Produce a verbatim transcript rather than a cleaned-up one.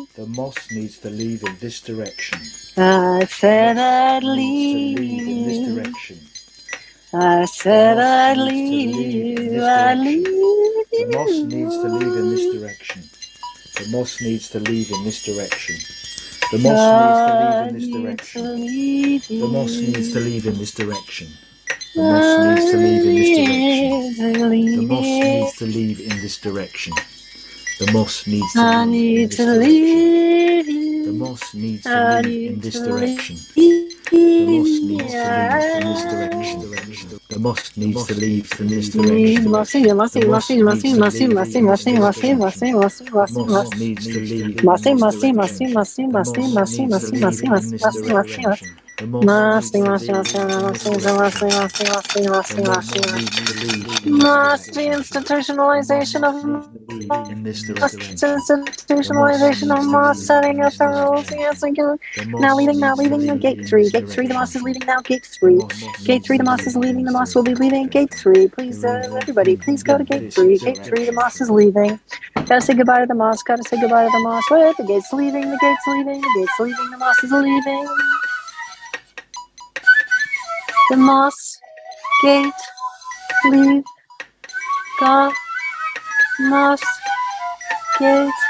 The moss needs to leave in this direction. I said I'd Leave leave in this you. direction. I said I'd needs to leave leave in you. this I'd direction. leave The moss you. needs to leave in this direction. The moss needs to leave in this direction. The moss needs to leave in this direction. The moss needs to leave in this direction. The moss needs to leave in this direction. The moss needs to leave in this direction. The moss needs to I leave in need this to direction. leave The you. moss needs to I leave in need this to direction. leave The moss needs to you. leave in this direction. The moss needs to leave in this Mossy, direction. mossy, mossy, The mossy, moss mossy, needs to mossy, leave mossy, in this mossy, mossy, direction. mossy, mossy, The mossy, moss mossy. needs to leave in Mossy, this mossy, mossy, direction. mossy, The mossy, moss mossy, needs to mossy, leave mossy, in mossy, this mossy, mossy, direction. The moss mossy, needs to mossy, leave mossy, in this mossy, direction. mossy, mossy, mossy, The mossy, moss mossy. needs to leave in this Moss, the direction. institutionalization of Needs to leave in this moss, direction. The moss institutionalization of needs to moss, leave in setting up this the rules. direction. Yes, again. The Now moss leaving, now needs to leaving the leave gate in three. this Gate three, the moss is direction. leaving now. Gate The three. moss Gate needs three, to the moss leave is in leaving. The this moss will be leaving. direction. Gate three. The Please, uh, leave everybody, please go to in gate this three. Gate three, the direction. moss is leaving. Gotta say goodbye to the moss. Gotta say goodbye to the moss. Wait, the gate's leaving. The gate's leaving. The gate's leaving. The moss is leaving. The moss gate leave. The moss gate